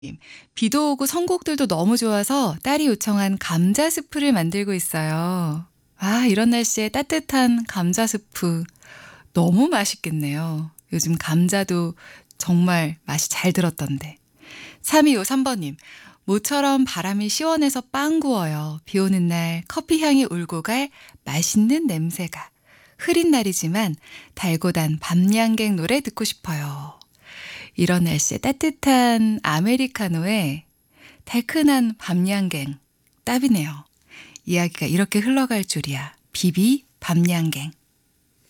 비도 오고 선곡들도 너무 좋아서 딸이 요청한 감자 스프를 만들고 있어요. 아, 이런 날씨에 따뜻한 감자 스프 너무 맛있겠네요. 요즘 감자도 정말 맛이 잘 들었던데. 3253번님, 모처럼 바람이 시원해서 빵 구워요. 비 오는 날 커피 향이 울고 갈 맛있는 냄새가. 흐린 날이지만 달고 단 밤양갱 노래 듣고 싶어요. 이런 날씨에 따뜻한 아메리카노에 달큰한 밤양갱, 딱이네요. 이야기가 이렇게 흘러갈 줄이야. 비비 밤양갱.